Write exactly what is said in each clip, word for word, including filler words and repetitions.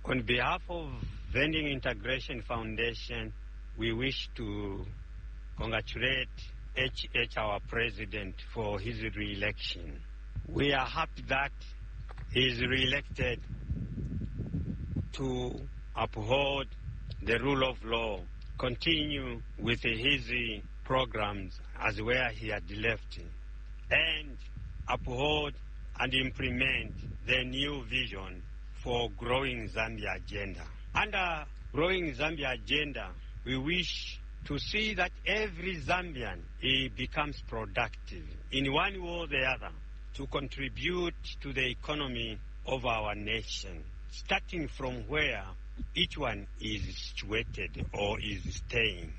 On behalf of Vending Integration Foundation, we wish to congratulate H H, our president, for his re-election. We are happy that he is re-elected to uphold the rule of law, continue with his programs as where he had left, and uphold and implement the new vision for Growing Zambia agenda. Under Growing Zambia agenda, we wish to see that every Zambian he becomes productive in one way or the other to contribute to the economy of our nation, starting from where each one is situated or is staying.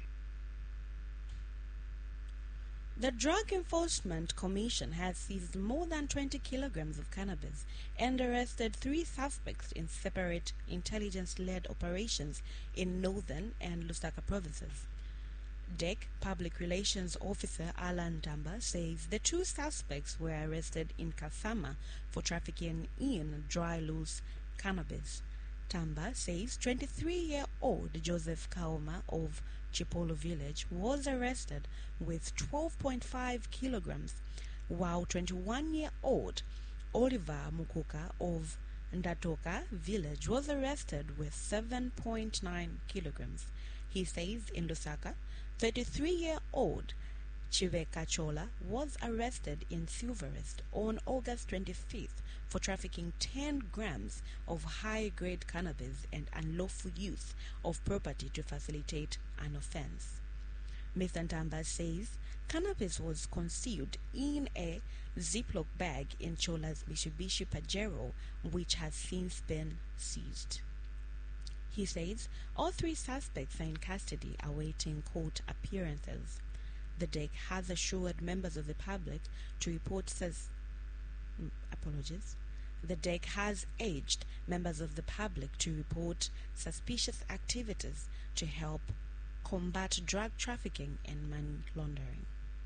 The Drug Enforcement Commission has seized more than twenty kilograms of cannabis and arrested three suspects in separate intelligence-led operations in Northern and Lusaka provinces. D E C Public Relations Officer Alan Tamba says the two suspects were arrested in Kasama for trafficking in dry loose cannabis. Tamba says twenty-three-year-old Joseph Kaoma of Chipolo village was arrested with twelve point five kilograms, while twenty-one-year-old Oliver Mukuka of Ndatoka village was arrested with seven point nine kilograms. He says in Lusaka, thirty-three-year-old Chiveka Chola was arrested in Silverest on August twenty-fifth for trafficking ten grams of high-grade cannabis and unlawful use of property to facilitate an offense. Mister Ntamba says cannabis was concealed in a Ziploc bag in Chola's Mitsubishi Pajero, which has since been seized. He says all three suspects are in custody awaiting court appearances. The D E C has assured members of the public to report sus- apologies. The D E C has urged members of the public to report suspicious activities to help combat drug trafficking and money laundering.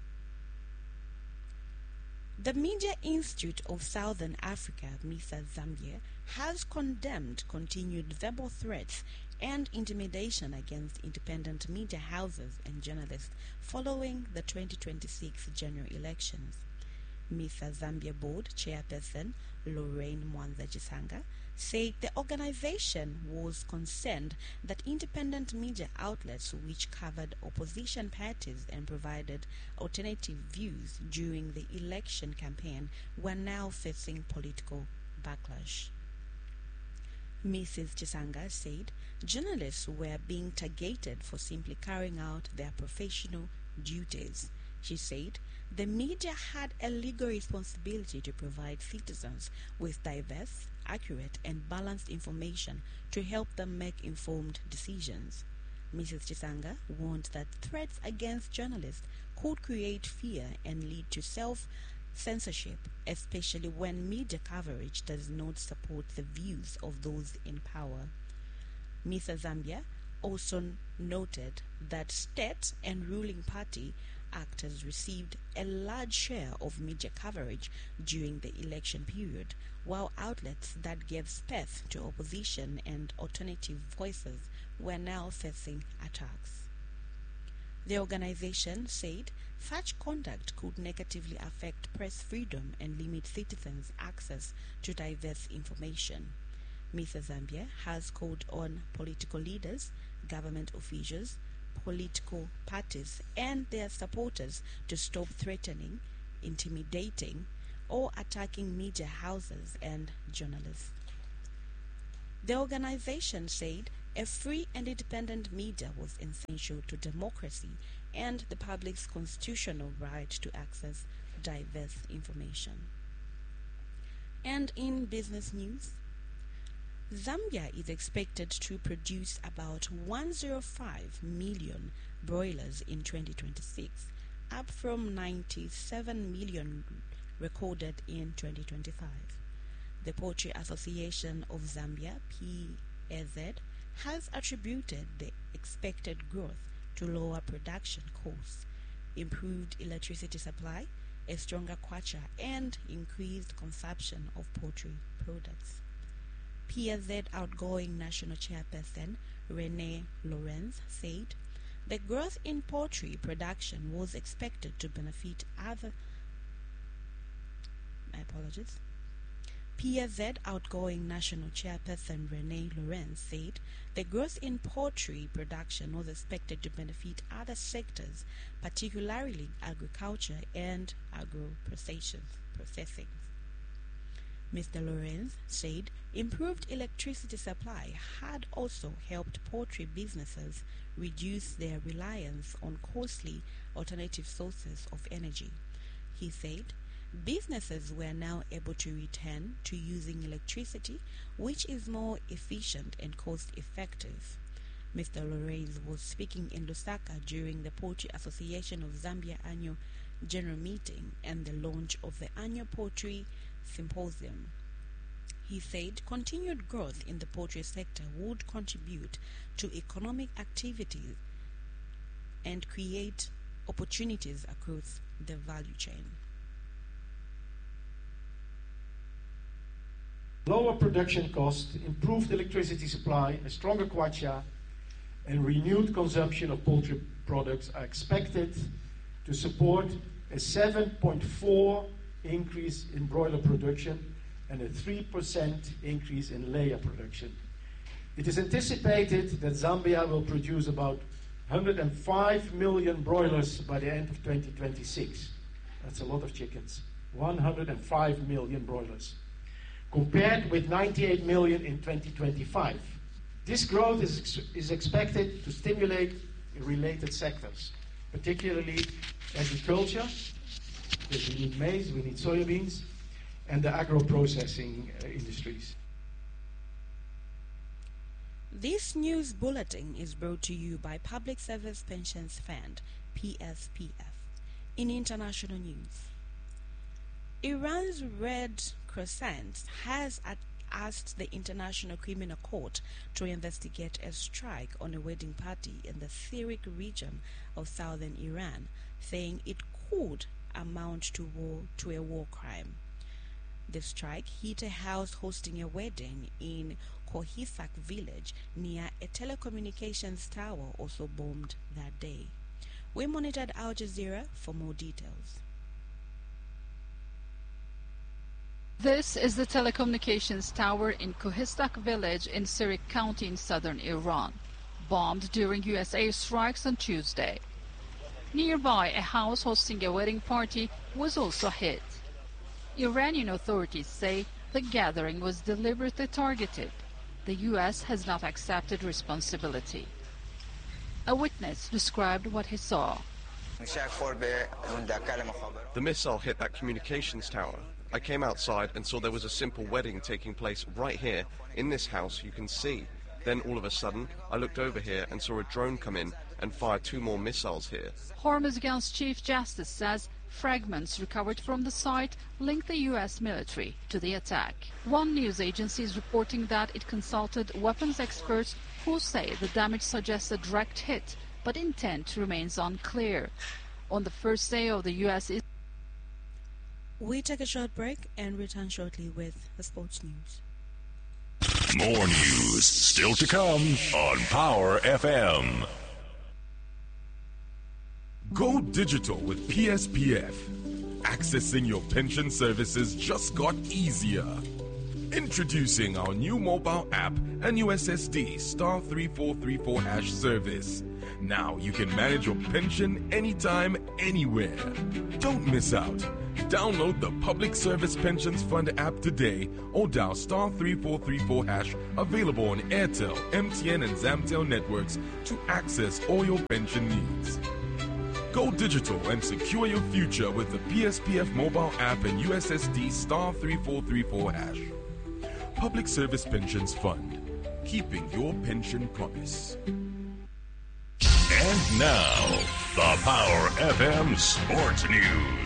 The Media Institute of Southern Africa, MISA Zambia, has condemned continued verbal threats and intimidation against independent media houses and journalists following the twenty twenty-six general elections. MISA Zambia Board Chairperson Lorraine Mwanza Chisanga said the organization was concerned that independent media outlets which covered opposition parties and provided alternative views during the election campaign were now facing political backlash. Missus Chisanga said journalists were being targeted for simply carrying out their professional duties. She said the media had a legal responsibility to provide citizens with diverse, accurate, and balanced information to help them make informed decisions. Missus Chisanga warned that threats against journalists could create fear and lead to self-censorship, especially when media coverage does not support the views of those in power. MISA Zambia also noted that state and ruling party actors received a large share of media coverage during the election period, while outlets that gave space to opposition and alternative voices were now facing attacks. The organization said such conduct could negatively affect press freedom and limit citizens' access to diverse information. MISA Zambia has called on political leaders, government officials, political parties and their supporters to stop threatening, intimidating, or attacking media houses and journalists. The organization said a free and independent media was essential to democracy and the public's constitutional right to access diverse information. And in business news, Zambia is expected to produce about one hundred five million broilers in twenty twenty-six, up from ninety-seven million recorded in twenty twenty-five. The Poultry Association of Zambia, P A Z, has attributed the expected growth to lower production costs, improved electricity supply, a stronger kwacha, and increased consumption of poultry products. P S Z outgoing national chairperson Renee Lorenz said the growth in poultry production was expected to benefit other my apologies. P S Z outgoing national chairperson Renee Lorenz said the growth in poultry production was expected to benefit other sectors, particularly agriculture and agro-processing. Mister Lorenz said improved electricity supply had also helped poultry businesses reduce their reliance on costly alternative sources of energy. He said businesses were now able to return to using electricity, which is more efficient and cost-effective. Mister Lorenz was speaking in Lusaka during the Poultry Association of Zambia annual general meeting and the launch of the annual Poultry Symposium. He said continued growth in the poultry sector would contribute to economic activities and create opportunities across the value chain. Lower production costs, improved electricity supply, a stronger kwacha, and renewed consumption of poultry products are expected to support a seven point four increase in broiler production and a three percent increase in layer production. It is anticipated that Zambia will produce about one hundred five million broilers by the end of twenty twenty-six. That's a lot of chickens. one hundred five million broilers, compared with ninety-eight million in twenty twenty-five. This growth is, is expected to stimulate related sectors, particularly agriculture, because we need maize, we need soybeans, and the agro-processing uh, industries. This news bulletin is brought to you by Public Service Pensions Fund, P S P F. In international news, Iran's Red Crescent has at asked the International Criminal Court to investigate a strike on a wedding party in the Sirik region of southern Iran, saying it could amount to war to a war crime. The strike hit a house hosting a wedding in Kohisak village near a telecommunications tower also bombed that day. We monitored Al Jazeera for more details. This is the telecommunications tower in Kohistak village in Sirik County in southern Iran, bombed during U S airstrikes on Tuesday. Nearby, a house hosting a wedding party was also hit. Iranian authorities say the gathering was deliberately targeted. The U S has not accepted responsibility. A witness described what he saw. The missile hit that communications tower. I came outside and saw there was a simple wedding taking place right here in this house you can see. Then all of a sudden, I looked over here and saw a drone come in and fire two more missiles here. Hormuzgan's Chief Justice says fragments recovered from the site link the U S military to the attack. One news agency is reporting that it consulted weapons experts who say the damage suggests a direct hit, but intent remains unclear. On the first day of the U S We take a short break and return shortly with the sports news. More news still to come on Power F M. Go digital with P S P F. Accessing your pension services just got easier. Introducing our new mobile app and U S S D star three four three four hash service. Now you can manage your pension anytime, anywhere. Don't miss out. Download the Public Service Pensions Fund app today or dial star three four three four hash, available on Airtel, M T N and Zamtel networks to access all your pension needs. Go digital and secure your future with the P S P F mobile app and U S S D star three four three four hash. Public Service Pensions Fund, keeping your pension promise. And now, the Power F M Sports News.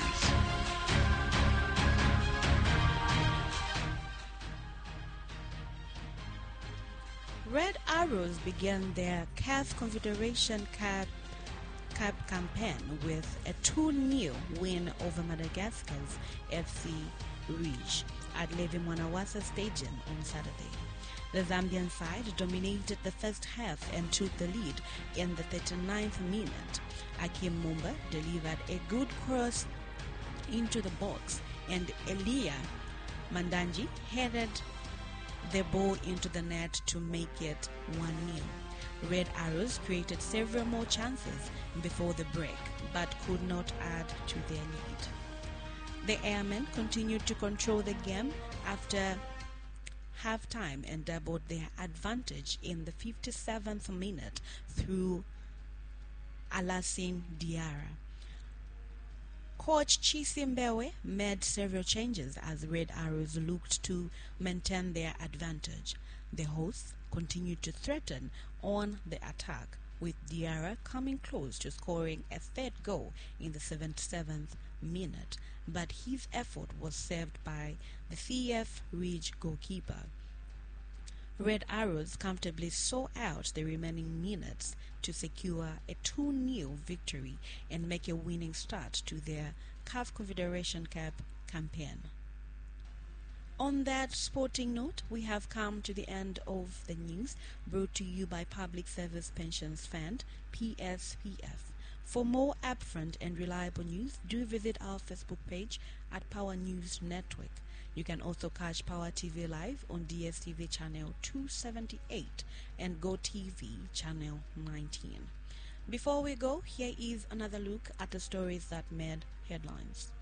Red Arrows began their C A F Confederation Cup, Cup campaign with a two nil win over Madagascar's F C Rouge at Levi Mwanawasa Stadium on Saturday. The Zambian side dominated the first half and took the lead in the thirty-ninth minute. Akim Mumba delivered a good cross into the box and Elia Mandanji headed the ball into the net to make it one nil. Red Arrows created several more chances before the break but could not add to their lead. The Airmen continued to control the game after half-time and doubled their advantage in the fifty-seventh minute through Alassane Diarra. Coach Chisimbewe made several changes as Red Arrows looked to maintain their advantage. The hosts continued to threaten on the attack, with Diarra coming close to scoring a third goal in the seventy-seventh minute, but his effort was saved by the C F Ridge goalkeeper. Red Arrows comfortably saw out the remaining minutes to secure a two nil victory and make a winning start to their C A F Confederation Cup campaign. On that sporting note, we have come to the end of the news, brought to you by Public Service Pensions Fund, P S P F. For more upfront and reliable news, do visit our Facebook page at Power News Network. You can also catch Power T V live on D S T V channel two seventy-eight and GoTV channel nineteen. Before we go, here is another look at the stories that made headlines.